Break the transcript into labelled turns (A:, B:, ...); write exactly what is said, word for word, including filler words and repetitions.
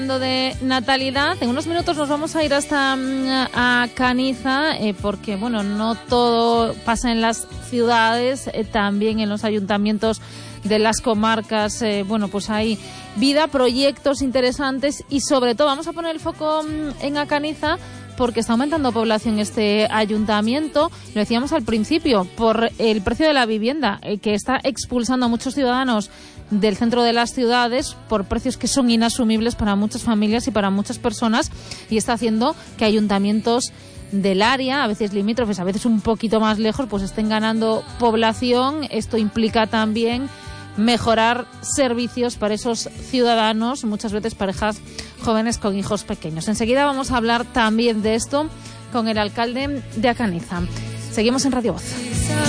A: De natalidad, en unos minutos nos vamos a ir hasta a Caniza, eh, porque bueno, no todo pasa en las ciudades, eh, también en los ayuntamientos de las comarcas, eh, bueno, pues hay vida, proyectos interesantes y sobre todo vamos a poner el foco en Acaniza porque está aumentando población este ayuntamiento, lo decíamos al principio, por el precio de la vivienda, eh, que está expulsando a muchos ciudadanos del centro de las ciudades por precios que son inasumibles para muchas familias y para muchas personas, y está haciendo que ayuntamientos del área, a veces limítrofes, a veces un poquito más lejos, pues estén ganando población. Esto implica también mejorar servicios para esos ciudadanos, muchas veces parejas jóvenes con hijos pequeños. Enseguida vamos a hablar también de esto con el alcalde de Acaniza. Seguimos en Radio Voz.